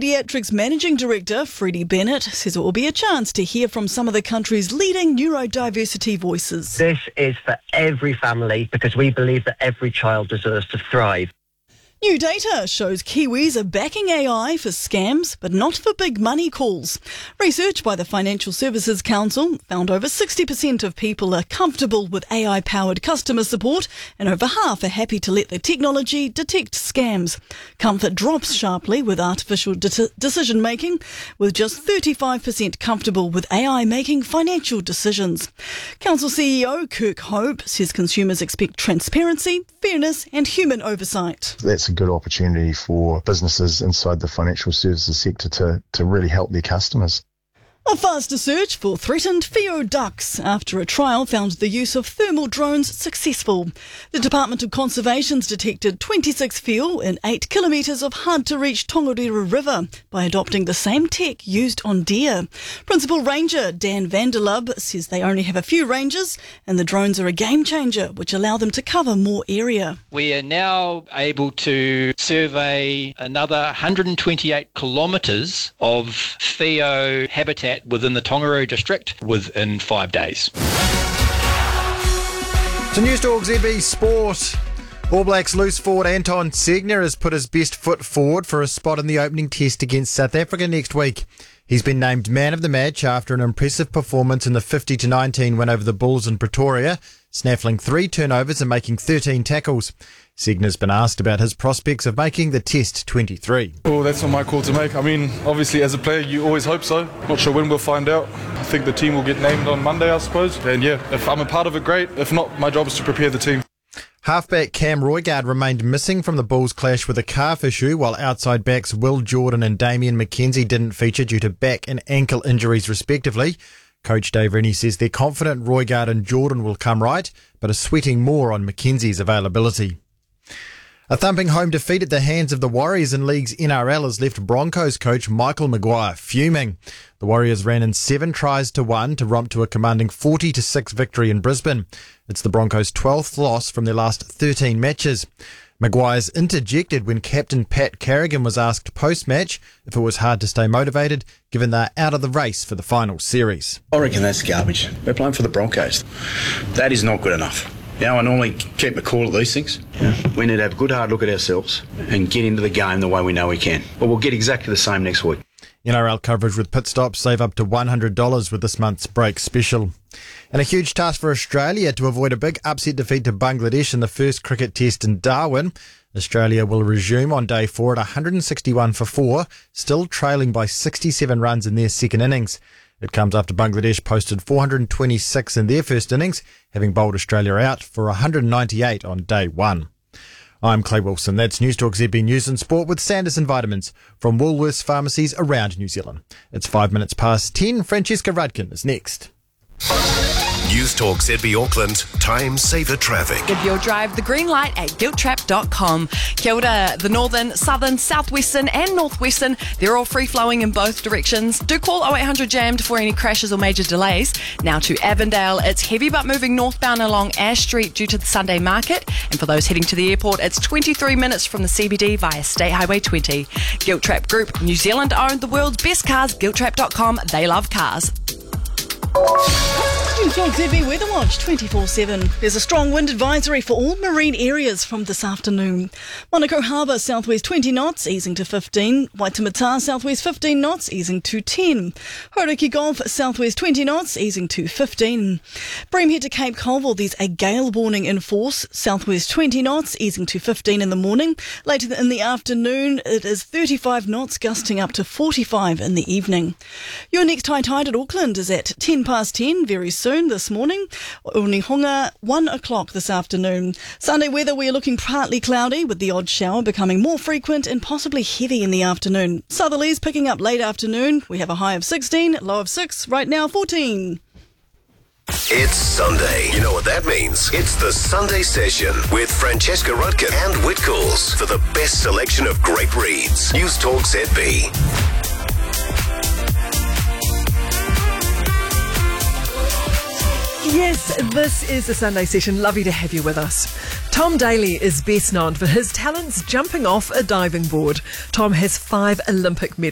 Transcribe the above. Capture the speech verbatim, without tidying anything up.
Paediatrics Managing Director Freddie Bennett says it will be a chance to hear from some of the country's leading neurodiversity voices. This is for every family because we believe that every child deserves to thrive. New data shows Kiwis are backing A I for scams, but not for big money calls. Research by the Financial Services Council found over sixty percent of people are comfortable with A I-powered customer support, and over half are happy to let the technology detect scams. Comfort drops sharply with artificial de- decision-making, with just thirty-five percent comfortable with A I making financial decisions. Council C E O Kirk Hope says consumers expect transparency, fairness and human oversight. That's a good opportunity for businesses inside the financial services sector to, to really help their customers. A faster search for threatened Feo ducks after a trial found the use of thermal drones successful. The Department of Conservation's detected twenty-six Feo in eight kilometres of hard-to-reach Tongariro River by adopting the same tech used on deer. Principal Ranger Dan Vanderlub says they only have a few rangers and the drones are a game-changer which allow them to cover more area. We are now able to survey another one hundred twenty-eight kilometres of Feo habitat within the Tongariro district within five days. To Newstalk Z B Sport. All Blacks loose forward Anton Segner has put his best foot forward for a spot in the opening test against South Africa next week. He's been named man of the match after an impressive performance in the fifty to nineteen win over the Bulls in Pretoria, snaffling three turnovers and making thirteen tackles. Segner's been asked about his prospects of making the Test twenty-three. Well, that's not my call to make. I mean, obviously as a player you always hope so. Not sure when we'll find out. I think the team will get named on Monday, I suppose. And yeah, if I'm a part of it, great. If not, my job is to prepare the team. Halfback Cam Roigard remained missing from the Bulls clash with a calf issue, while outside backs Will Jordan and Damian McKenzie didn't feature due to back and ankle injuries respectively. Coach Dave Rennie says they're confident Roigard and Jordan will come right, but are sweating more on McKenzie's availability. A thumping home defeat at the hands of the Warriors in League's N R L has left Broncos coach Michael Maguire fuming. The Warriors ran in seven tries to one to romp to a commanding forty to six victory in Brisbane. It's the Broncos' twelfth loss from their last thirteen matches. Maguire's interjected when captain Pat Carrigan was asked post-match if it was hard to stay motivated, given they're out of the race for the final series. I reckon that's garbage. We're playing for the Broncos. That is not good enough. You know, I normally keep my cool at these things. Yeah. We need to have a good hard look at ourselves and get into the game the way we know we can. But we'll get exactly the same next week. N R L coverage with pit stops. Save up to one hundred dollars with this month's break special. And a huge task for Australia to avoid a big upset defeat to Bangladesh in the first cricket test in Darwin. Australia will resume on day four at one hundred sixty-one for four, still trailing by sixty-seven runs in their second innings. It comes after Bangladesh posted four hundred twenty-six in their first innings, having bowled Australia out for one hundred ninety-eight on day one. I'm Clay Wilson. That's Newstalk Z B News and Sport with Sanderson Vitamins from Woolworths pharmacies around New Zealand. It's five minutes past ten. Francesca Rudkin is next. Newstalk Z B Auckland, time saver traffic. Give your drive the green light at guilt trap dot com. Kia ora, the northern, southern, southwestern and northwestern, they're all free-flowing in both directions. Do call oh eight hundred jammed for any crashes or major delays. Now to Avondale, it's heavy but moving northbound along Ash Street due to the Sunday market. And for those heading to the airport, it's twenty-three minutes from the C B D via State Highway twenty. Guilt Trap Group, New Zealand owned the world's best cars, guilt trap dot com. They love cars. Newstalk Z B Weather Watch twenty-four seven. There's a strong wind advisory for all marine areas from this afternoon. Monaco Harbour, southwest twenty knots, easing to fifteen. Waitemata, southwest fifteen knots, easing to ten. Hauraki Gulf, southwest twenty knots, easing to fifteen. Breamhead to Cape Colville, there's a gale warning in force, southwest twenty knots, easing to fifteen in the morning. Later in the afternoon, it is thirty-five knots, gusting up to forty-five in the evening. Your next high tide at Auckland is at ten past ten, very soon. Soon this morning. Onehunga, one o'clock this afternoon. Sunday weather, we are looking partly cloudy with the odd shower becoming more frequent and possibly heavy in the afternoon. Southerlies picking up late afternoon. We have a high of sixteen, low of six, right now fourteen. It's Sunday. You know what that means. It's the Sunday Session with Francesca Rudkin and Whitcoulls for the best selection of great reads. Newstalk Z B. Yes, this is the Sunday Session. Lovely to have you with us. Tom Daley is best known for his talents jumping off a diving board. Tom has five Olympic medals.